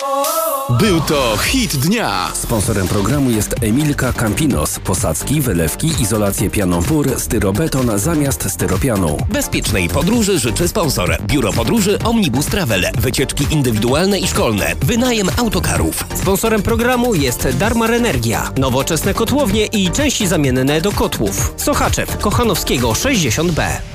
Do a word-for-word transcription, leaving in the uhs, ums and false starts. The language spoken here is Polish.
Był to hit dnia. Sponsorem programu jest Emilka Campinos. Posadzki, wylewki, izolację pianą pór, styrobeton zamiast styropianu. Bezpiecznej podróży życzy sponsor. Biuro Podróży Omnibus Travel. Wycieczki indywidualne i szkolne. Wynajem autokarów. Sponsorem programu jest Darmar Energia. Nowoczesne kotłownie i części zamienne do kotłów. Sochaczew, Kochanowskiego sześćdziesiąt B.